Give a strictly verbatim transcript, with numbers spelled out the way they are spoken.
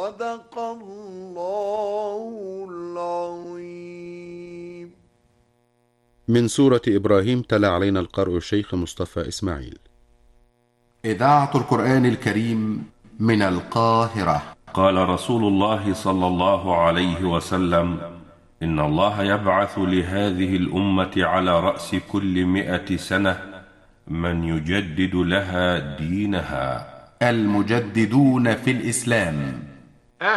صدق الله العظيم. من سورة إبراهيم تلا علينا القارئ الشيخ مصطفى إسماعيل. إذاعة القرآن الكريم من القاهرة. قال رسول الله صلى الله عليه وسلم: إن الله يبعث لهذه الأمة على رأس كل مئة سنة من يجدد لها دينها. المجددون في الإسلام